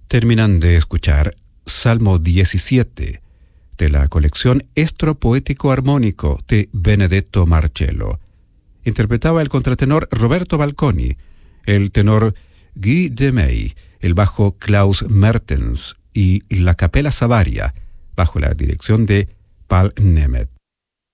Terminan de escuchar Salmo 17 de la colección Estro Poético Armónico de Benedetto Marcello. Interpretaba el contratenor Roberto Balconi, el tenor Guy Demey, el bajo Klaus Mertens y la Capella Savaria, bajo la dirección de Paul Nemeth.